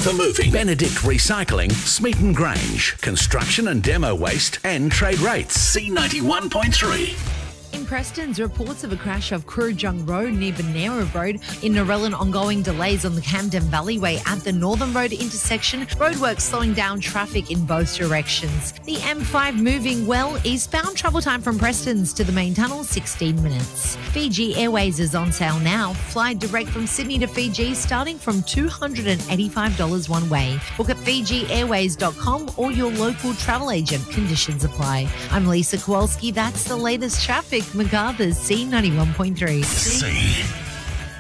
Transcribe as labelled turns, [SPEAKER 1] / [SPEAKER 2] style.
[SPEAKER 1] for moving. Benedict Recycling, Smeaton Grange. Construction and demo waste and trade rates. C91.3.
[SPEAKER 2] In Preston's, reports of a crash off Kurrajong Road near Benera Road. In Narellan, ongoing delays on the Camden Valleyway at the Northern Road intersection. Roadworks slowing down traffic in both directions. The M5 moving well. Eastbound travel time from Preston's to the main tunnel, 16 minutes. Fiji Airways is on sale now. Fly direct from Sydney to Fiji starting from $285 one way. Book at FijiAirways.com or your local travel agent. Conditions apply. I'm Lisa Kowalski. That's the latest traffic. MacArthur's C91.3.